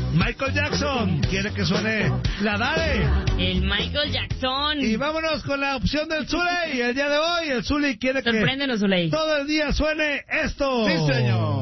Michael Jackson quiere que suene la Dare. El Michael Jackson. Y vámonos con la opción del Zuley. El día de hoy el Zuley quiere Sorpréndenos, que Zuley. todo el día suene esto. Sí, señor.